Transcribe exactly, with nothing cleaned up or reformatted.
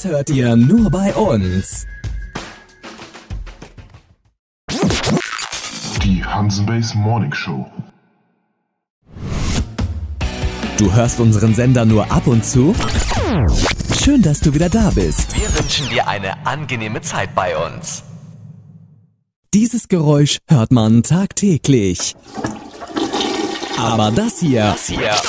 hört ihr nur bei uns. Die Hansenbase Morning Show. Du hörst unseren Sender nur ab und zu? Schön, dass du wieder da bist. Wir wünschen dir eine angenehme Zeit bei uns. Dieses Geräusch hört man tagtäglich. Aber das hier, Das hier